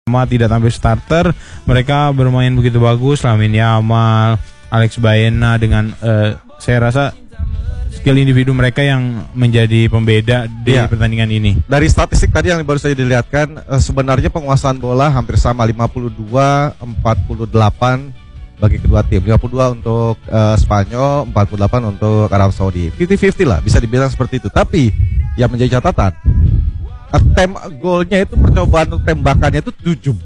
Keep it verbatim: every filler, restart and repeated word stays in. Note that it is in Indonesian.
Tidak tampil starter, mereka bermain begitu bagus. Lamine Yamal, Alex Baena dengan uh, saya rasa skill individu mereka yang menjadi pembeda di ya. pertandingan ini. Dari statistik tadi yang baru saja dilihatkan, uh, sebenarnya penguasaan bola hampir sama, lima puluh dua empat puluh delapan bagi kedua tim. lima puluh dua untuk uh, Spanyol, empat puluh delapan untuk Arab Saudi. lima puluh lima puluh lah, bisa dibilang seperti itu. Tapi yang menjadi catatan, attempt golnya itu, percobaan untuk tembakannya itu tujuh